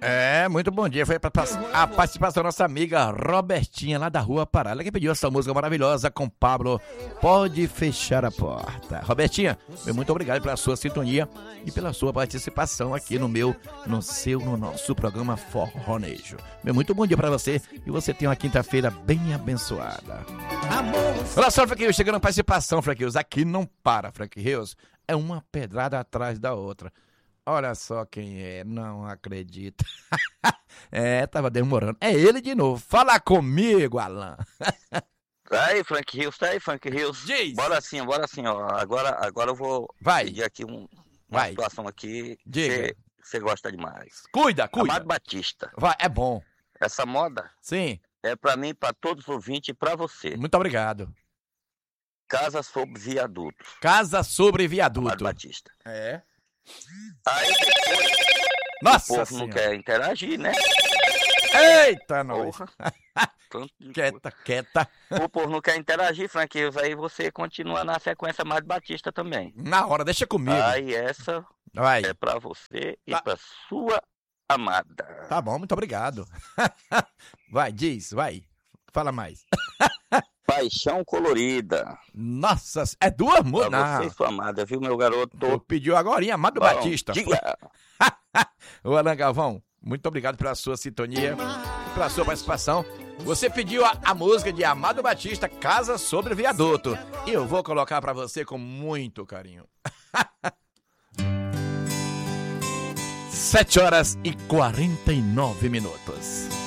Muito bom dia. Foi a participação da nossa amiga Robertinha, lá da Rua Pará. Ela que pediu essa música maravilhosa com Pablo. Pode fechar a porta. Robertinha, muito obrigado pela sua sintonia e pela sua participação aqui no nosso programa Forronejo. Muito bom dia pra você e você tenha uma quinta-feira bem abençoada. Olha só, Frank Rios, chegando a participação, Frank Rios. Aqui não para, Frank Rios. É uma pedrada atrás da outra. Olha só quem é, não acredito. Tava demorando. É ele de novo. Fala comigo, Alan. Tá aí, Frank Rios. Diz. Bora assim, ó. Agora eu vou pedir aqui uma situação aqui. Diga. Você gosta demais. Cuida. Amado Batista. Vai, é bom. Essa moda? Sim. É pra mim, pra todos os ouvintes e pra você. Muito obrigado. Casa sobre Viaduto. Casa sobre Viaduto. Amado Batista. Aí Nossa o povo senhora. não quer interagir, né? Eita, nós. Quieta. O povo não quer interagir, Frank Rios. Aí você continua na sequência Amado Batista também. Na hora, deixa comigo. Aí essa é pra você e pra sua amada. Tá bom, muito obrigado. Vai. Fala mais. Paixão Colorida. Nossa, é duas músicas. Pra você e sua amada, viu, meu garoto? Pediu agorinha, Amado Batista. Diga. Ô, Alan Galvão, muito obrigado pela sua sintonia, pela sua participação. Você pediu a música de Amado Batista, Casa sobre Viaduto. E eu vou colocar pra você com muito carinho. 7 horas e 49 minutos.